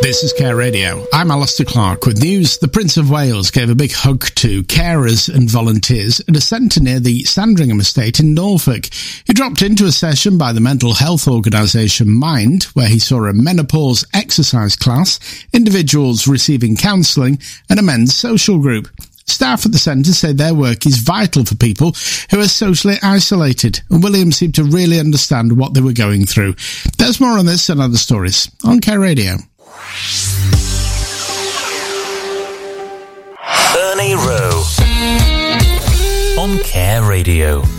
This is Care Radio. I'm Alistair Clark with news. The Prince of Wales gave a big hug to carers and volunteers at a centre near the Sandringham estate in Norfolk. He dropped into a session by the mental health organisation Mind, where he saw a menopause exercise class, individuals receiving counselling and a men's social group. Staff at the centre say their work is vital for people who are socially isolated, and William seemed to really understand what they were going through. There's more on this and other stories on Care Radio. Ernie Rowe on Care Radio.